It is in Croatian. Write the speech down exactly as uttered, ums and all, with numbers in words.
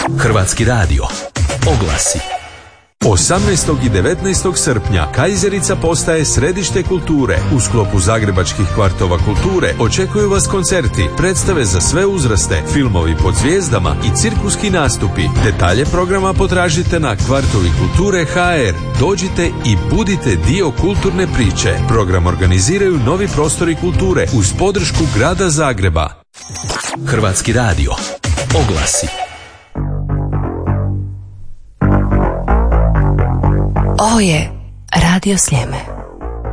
Hrvatski radio. Oglasi. osamnaestog i devetnaestog srpnja Kajzerica postaje središte kulture. U sklopu Zagrebačkih kvartova kulture očekuju vas koncerti, predstave za sve uzraste, filmovi pod zvijezdama i cirkuski nastupi. Detalje programa potražite na kvartovi kulture ha er. Dođite i budite dio kulturne priče. Program organiziraju Novi prostori kulture uz podršku Grada Zagreba. Hrvatski radio. Oglasi. Ovo je Radio Sljeme.